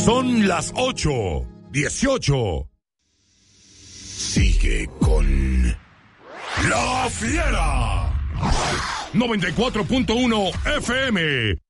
Son las 8:18. Sigue con La Fiera. 94.1 FM.